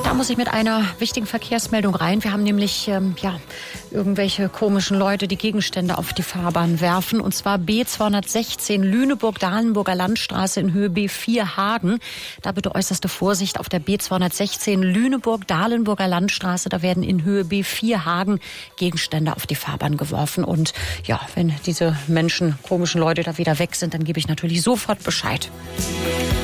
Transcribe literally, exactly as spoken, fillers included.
Da muss ich mit einer wichtigen Verkehrsmeldung rein. Wir haben nämlich ähm, ja, irgendwelche komischen Leute, die Gegenstände auf die Fahrbahn werfen. Und zwar B zweihundertsechzehn Lüneburg-Dahlenburger Landstraße in Höhe B vier Hagen. Da bitte äußerste Vorsicht auf der B zweihundertsechzehn Lüneburg-Dahlenburger Landstraße. Da werden in Höhe B vier Hagen Gegenstände auf die Fahrbahn geworfen. Und ja, wenn diese Menschen, komischen Leute da wieder weg sind, dann gebe ich natürlich sofort Bescheid.